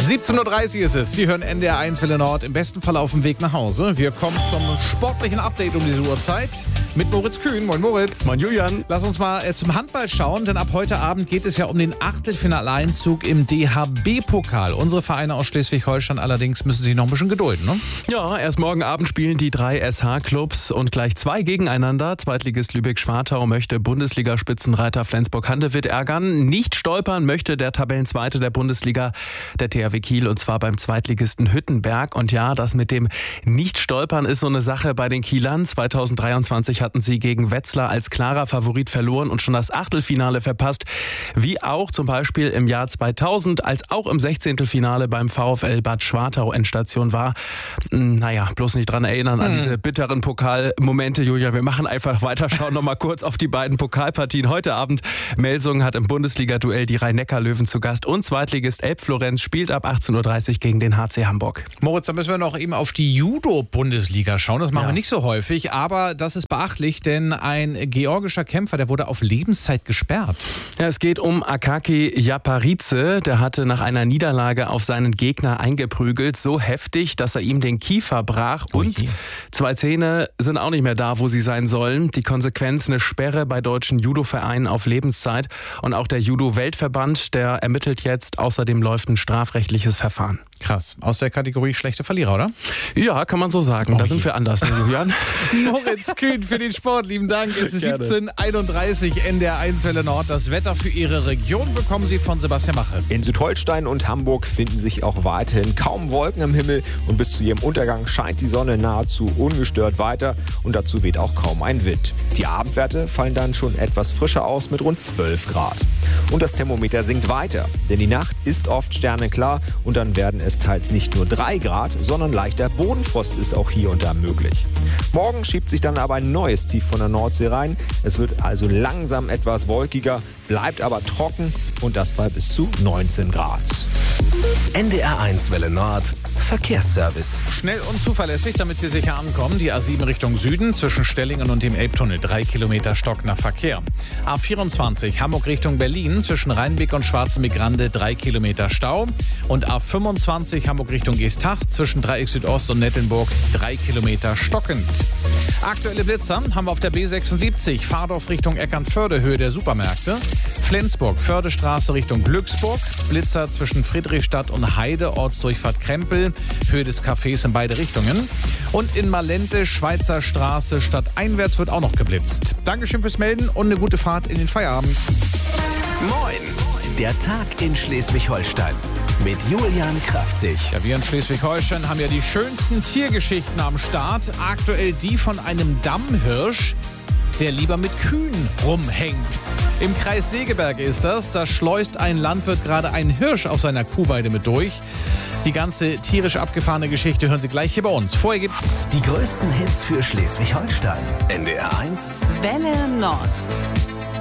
17.30 Uhr ist es. Sie hören NDR 1 Welle Nord, im besten Fall auf dem Weg nach Hause. Wir kommen zum sportlichen Update um diese Uhrzeit mit Moritz Kühn. Moin Moritz. Moin Julian. Lass uns mal zum Handball schauen, denn ab heute Abend geht es ja um den Achtelfinaleinzug im DHB-Pokal. Unsere Vereine aus Schleswig-Holstein allerdings müssen sich noch ein bisschen gedulden, ne? Ja, erst morgen Abend spielen die 3 SH-Clubs und gleich 2 gegeneinander. Zweitligist Lübeck-Schwartau möchte Bundesliga-Spitzenreiter Flensburg-Handewitt ärgern. Nicht stolpern möchte der Tabellenzweite der Bundesliga, der THW Kiel, und zwar beim Zweitligisten Hüttenberg. Und ja, das mit dem Nicht-Stolpern ist so eine Sache bei den Kielern. 2023 hatten sie gegen Wetzlar als klarer Favorit verloren und schon das Achtelfinale verpasst. Wie auch zum Beispiel im Jahr 2000, als auch im 16. Finale beim VfL Bad Schwartau Endstation war. Naja, bloß nicht dran erinnern an diese bitteren Pokalmomente, Julia. Wir machen einfach weiter, schauen noch mal kurz auf die beiden Pokalpartien. Heute Abend Melsungen hat im Bundesliga-Duell die Rhein-Neckar-Löwen zu Gast und Zweitligist Elbflorenz spielt ab 18.30 Uhr gegen den HC Hamburg. Moritz, da müssen wir noch eben auf die Judo-Bundesliga schauen. Das machen wir nicht so häufig, aber das ist beachtlich, denn ein georgischer Kämpfer, der wurde auf Lebenszeit gesperrt. Ja, es geht um Akaki Japaridze. Der hatte nach einer Niederlage auf seinen Gegner eingeprügelt, so heftig, dass er ihm den Kiefer brach und 2 Zähne sind auch nicht mehr da, wo sie sein sollen. Die Konsequenz: eine Sperre bei deutschen Judo-Vereinen auf Lebenszeit. Und auch der Judo-Weltverband, der ermittelt jetzt. Außerdem läuft ein strafrechtliches Verfahren. Krass. Aus der Kategorie schlechte Verlierer, oder? Ja, kann man so sagen. Da sind wir anders, ne, Julian? Moritz Kühn für den Sport, lieben Dank. Es ist 17.31 Uhr, NDR 1 Welle Nord. Das Wetter für Ihre Region bekommen Sie von Sebastian Mache. In Südholstein und Hamburg finden sich auch weiterhin kaum Wolken am Himmel und bis zu ihrem Untergang scheint die Sonne nahezu ungestört weiter und dazu weht auch kaum ein Wind. Die Abendwerte fallen dann schon etwas frischer aus mit rund 12 Grad. Und das Thermometer sinkt weiter, denn die Nacht ist oft sternenklar und dann werden es teils nicht nur 3 Grad, sondern leichter Bodenfrost ist auch hier und da möglich. Morgen schiebt sich dann aber ein neues Tief von der Nordsee rein. Es wird also langsam etwas wolkiger, bleibt aber trocken und das bei bis zu 19 Grad. NDR 1 Welle Nord Verkehrsservice. Schnell und zuverlässig, damit Sie sicher ankommen. Die A7 Richtung Süden zwischen Stellingen und dem Elbtunnel. 3 Kilometer stockender Verkehr. A24 Hamburg Richtung Berlin zwischen Rheinbeck und Schwarzenbeck-Grande 3 Kilometer Stau. Und A25 Hamburg Richtung Geestach zwischen Dreieck Südost und Nettelnburg 3 Kilometer stockend. Aktuelle Blitzer haben wir auf der B76 Fahrdorf Richtung Eckernförde, Höhe der Supermärkte. Flensburg Fördestraße Richtung Glücksburg. Blitzer zwischen Friedrichstadt und Heide, Ortsdurchfahrt Krempel, Höhe des Cafés in beide Richtungen. Und in Malente Schweizer Straße stadteinwärts wird auch noch geblitzt. Dankeschön fürs Melden und eine gute Fahrt in den Feierabend. Moin, der Tag in Schleswig-Holstein mit Julian Kraftzig. Ja, wir in Schleswig-Holstein haben ja die schönsten Tiergeschichten am Start. Aktuell die von einem Dammhirsch, der lieber mit Kühen rumhängt. Im Kreis Segeberg ist das. Da schleust ein Landwirt gerade einen Hirsch auf seiner Kuhweide mit durch. Die ganze tierisch abgefahrene Geschichte hören Sie gleich hier bei uns. Vorher gibt's die größten Hits für Schleswig-Holstein. NDR 1 Welle Nord.